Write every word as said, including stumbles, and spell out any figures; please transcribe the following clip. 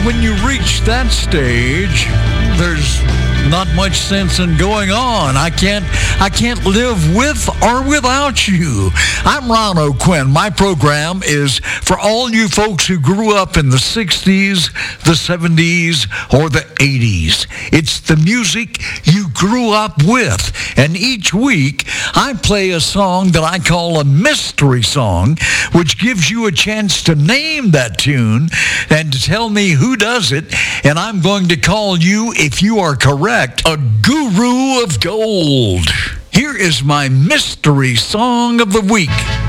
when you reach that stage, there's not much sense in going on. I can't I can't live with or without you. I'm Ron O'Quinn. My program is for all you folks who grew up in the sixties, the seventies, or the eighties. It's the music you grew up with. And each week, I play a song that I call a mystery song, which gives you a chance to name that tune and to tell me who does it. And I'm going to call you, if you are correct, a guru of gold. Here is my mystery song of the week.